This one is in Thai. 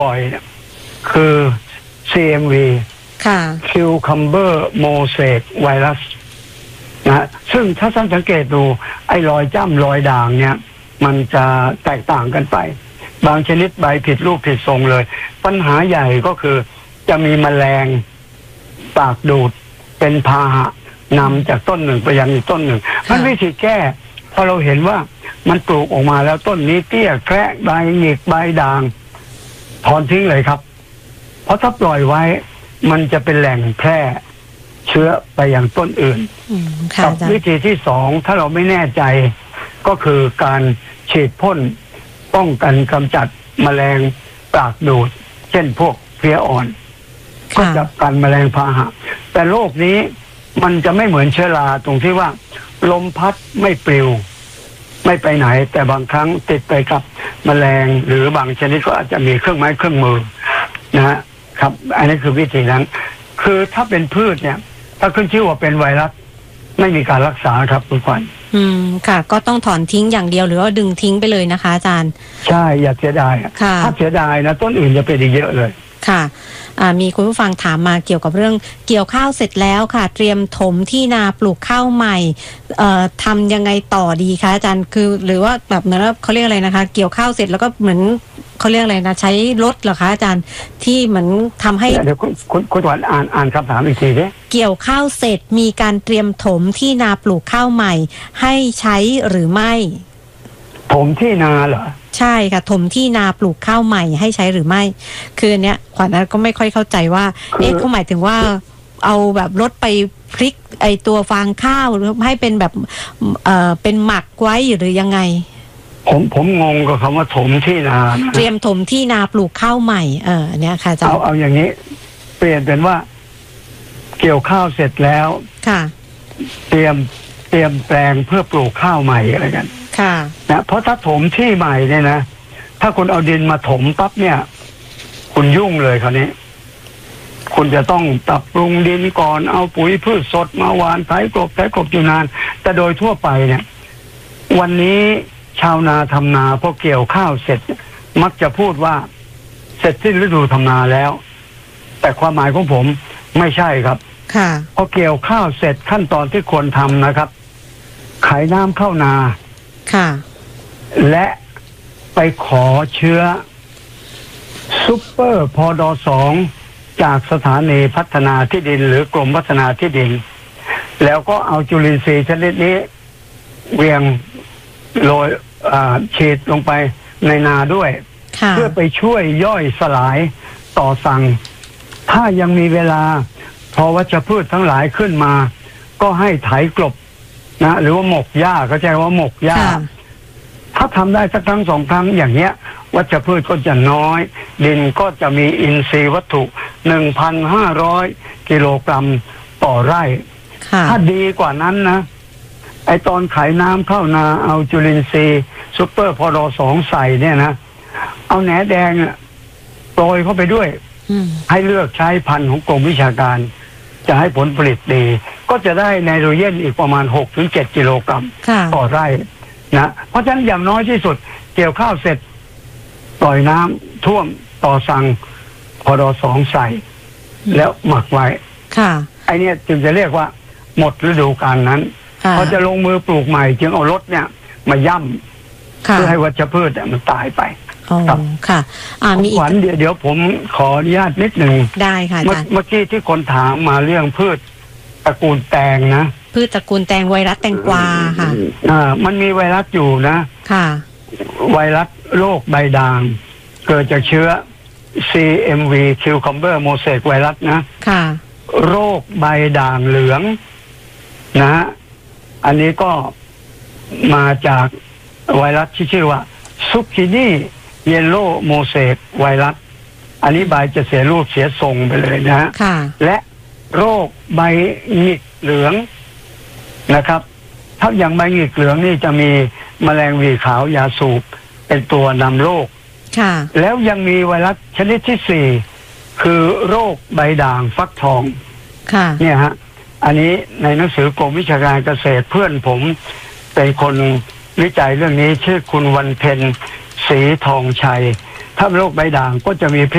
บ่อยเนี่ยคือ CMV ค่ะ Cucumber Mosaic Virus นะซึ่งถ้าท่านสังเกตดูไอ้รอยจ้ำรอยด่างเนี่ยมันจะแตกต่างกันไปบางชนิดใบผิดรูปผิดทรงเลยปัญหาใหญ่ก็คือจะมีแมลงปากดูดเป็นพาหะนำจากต้นหนึ่งไปยังอีกต้นหนึ่งมันวิธีแก้พอเราเห็นว่ามันปลูกออกมาแล้วต้นนี้เตี้ยแคระใบหงิกใบด่างถอนทิ้งเลยครับเพราะถ้าปล่อยไว้มันจะเป็นแหล่งแพร่เชื้อไปยังต้นอื่นกับวิธีที่สองถ้าเราไม่แน่ใจก็คือการฉีดพ่นป้องกันกำจัดแมลงปากดูดเช่นพวกเพลี้ยอ่อนก็จับกันแมลงพาหะแต่โรคนี้มันจะไม่เหมือนเชื้อราตรงที่ว่าลมพัดไม่ปลิวไม่ไปไหนแต่บางครั้งติดไปกับแมลงหรือบางชนิดก็อาจจะมีเครื่องไม้เครื่องมือนะครับอันนี้คือวิธีนั้นคือถ้าเป็นพืชเนี่ยถ้าขึ้นชื่อว่าเป็นไวรัสไม่มีการรักษาครับคุณขวัญค่ะก็ต้องถอนทิ้งอย่างเดียวหรือว่าดึงทิ้งไปเลยนะคะอาจารย์ใช่อย่าเสียดายถ้าเสียดายนะต้นอื่นจะเป็นอีกเยอะเลยค่ะมีคุณผู้ฟังถามมาเกี่ยวกับเรื่องเกี่ยวข้าวเสร็จแล้วค่ะเตรียมถมที่นาปลูกข้าวใหม่ทำยังไงต่อดีคะอาจารย์คือหรือว่าแบบเหมือนเขาเรียกอะไรนะคะเกี่ยวข้าวเสร็จแล้วก็เหมือนเขาเรียกอะไรนะใช้รถเหรอคะอาจารย์ที่เหมือนทำให้เดี๋ยวคุณหวานอ่านคำถามอีกทีดิเกี่ยวข้าวเสร็จมีการเตรียมถมที่นาปลูกข้าวใหม่ให้ใช้หรือไม่ถมที่นาเหรอใช่ค่ะถมที่นาปลูกข้าวใหม่ให้ใช้หรือไม่คือเนี้ยขวัญก็ไม่ค่อยเข้าใจว่าเขาหมายถึงว่าเอาแบบรถไปพลิกไอตัวฟางข้าวหรือให้เป็นแบบเป็นหมักไว้หรือยังไงผมงงกับคำว่าถมที่นาเตรียมถมที่นาปลูกข้าวใหม่เนี้ยค่ะเอาอย่างนี้เปลี่ยนเป็นว่าเกี่ยวข้าวเสร็จแล้วค่ะเตรียมแปลงเพื่อปลูกข้าวใหม่อะไรกันค่ะนะเพราะถ้าถมที่ใหม่เนี่ยนะถ้าคุณเอาดินมาถมปั๊บเนี่ยคุณยุ่งเลยคราวนี้คุณจะต้องปรับปรุงดินก่อนเอาปุ๋ยพืชสดมาหว่านไถกลบอยู่นานแต่โดยทั่วไปเนี่ยวันนี้ชาวนาทำนาพอเกี่ยวข้าวเสร็จมักจะพูดว่าเสร็จสิ้นฤดูทำนาแล้วแต่ความหมายของผมไม่ใช่ครับค่ะพอเกี่ยวข้าวเสร็จขั้นตอนที่ควรทำนะครับขายน้ำเข้านาค่ะและไปขอเชื้อซุปเปอร์พอด2จากสถานีพัฒนาที่ดินหรือกรมพัฒนาที่ดินแล้วก็เอาจุลินทรีย์ชนิดนี้เวียงโรยฉีดลงไปในนาด้วยเพื่อไปช่วยย่อยสลายต่อสั่งถ้ายังมีเวลาพอวัชพืชทั้งหลายขึ้นมาก็ให้ไถกลบนะหรือว่าหมกหญ้าเขาใช้ว่าหมกหญ้าถ้าทำได้สักครั้งสองครั้งอย่างเงี้ยวัชพืชก็จะน้อยดินก็จะมีอินทรีย์วัตถุ 1,500 กิโลกรัมต่อไร่ถ้าดีกว่านั้นนะไอตอนขายน้ำเข้านาเอาจุลินทรีย์ซุปเปอร์พอด2ใส่เนี่ยนะเอาแหนแดงโปรยเข้าไปด้วยให้เลือกใช้พันธุ์ของกรมวิชาการจะให้ผลผลิตดีก็จะได้ไนโตรเจนอีกประมาณ 6-7 กิโลกรัมต่อไร่นะเพราะฉะนั้นอย่างน้อยที่สุดเกี่ยวข้าวเสร็จปล่อยน้ำท่วมต่อสั่งพอด2ใส่แล้วหมักไว้ไอเนี้ยจึงจะเรียกว่าหมดฤดูกาลนั้นพอจะลงมือปลูกใหม่จึงเอารถเนี่ยมาย่ำเพื่อให้วัชพืชมันตายไปครับค่ะมีอีกเดี๋ยวผมขออนุญาตนิดหนึ่งได้ค่ะเมื่อกี้ที่คนถามมาเรื่องพืชตระกูลแตงนะพืชตระกูลแตงไวรัสแตงกวาค่ะมันมีไวรัสอยู่นะค่ะไวรัสโรคใบด่างเกิดจากเชื้อ CMV Cucumber Mosaic Virus นะค่ะโรคใบด่างเหลืองนะอันนี้ก็มาจากไวรัสที่ชื่อว่าซุกกินี่เยลโล่โมเสกไวรัสอันนี้ใบจะเสียรูปเสียทรงไปเลยนะและโรคใบหงิกเหลืองนะครับถ้าอย่างใบหงิกเหลืองนี่จะมีแมลงหวีขาวยาสูบเป็นตัวนำโรคแล้วยังมีไวรัสชนิดที่4คือโรคใบด่างฟักทองเนี่ยฮะอันนี้ในหนังสือกรมวิชาการเกษตรเพื่อนผมเป็นคนวิจัยเรื่องนี้ชื่อคุณวันเพ็ญศรีทองชัยถ้าโรคใบด่างก็จะมี